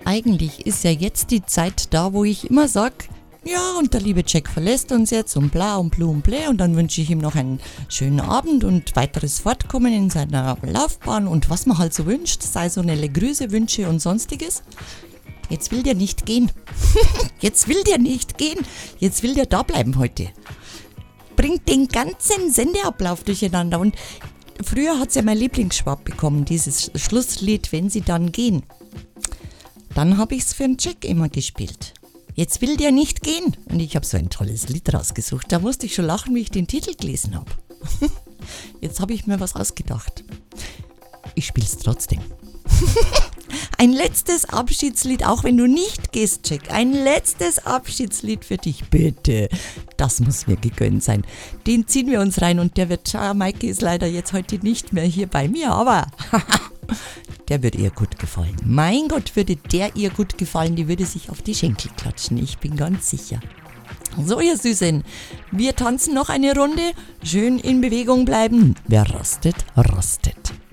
Eigentlich ist ja jetzt die Zeit da, wo ich immer sag, ja, und der liebe Jack verlässt uns jetzt und bla und blu und blä und dann wünsche ich ihm noch einen schönen Abend und weiteres Fortkommen in seiner Laufbahn und was man halt so wünscht, sei so eine Grüße, Wünsche und sonstiges. Jetzt will der nicht gehen. Jetzt will der nicht gehen. Jetzt will der da bleiben heute. Bringt den ganzen Sendeablauf durcheinander und früher hat's ja mein Lieblingsschwab bekommen, dieses Schlusslied, wenn sie dann gehen. Dann habe ich's für den Jack immer gespielt. Jetzt will der nicht gehen. Und ich habe so ein tolles Lied rausgesucht. Da musste ich schon lachen, wie ich den Titel gelesen habe. Jetzt habe ich mir was ausgedacht. Ich spiel's trotzdem. Ein letztes Abschiedslied, auch wenn du nicht gehst, Jack. Ein letztes Abschiedslied für dich, bitte. Das muss mir gegönnt sein. Den ziehen wir uns rein und der wird, Maike ist leider jetzt heute nicht mehr hier bei mir, aber der wird ihr gut gefallen. Mein Gott, würde der ihr gut gefallen, die würde sich auf die Schenkel klatschen, ich bin ganz sicher. So, ihr Süßen, wir tanzen noch eine Runde, schön in Bewegung bleiben. Wer rastet, rastet.